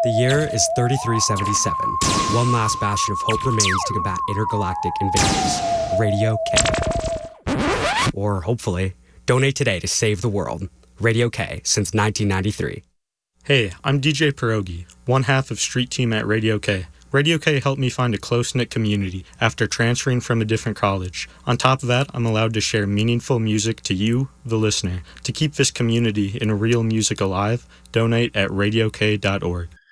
The year is 3377. One last bastion of hope remains to combat intergalactic invaders. Radio K. Or, hopefully, donate today to save the world. Radio K since 1993. Hey, I'm DJ Pierogi, one half of Street Team at Radio K. Radio K helped me find a close-knit community after transferring from a different college. On top of that, I'm allowed to share meaningful music to you, the listener. To keep this community and real music alive, donate at radiok.org.